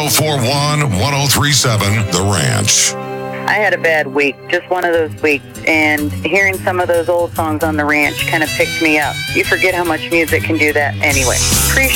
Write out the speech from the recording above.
1041 1037 The Ranch. I had a bad week, just one of those weeks, and hearing some of those old songs on the ranch kind of picked me up. You forget how much music can do that anyway. Appreciate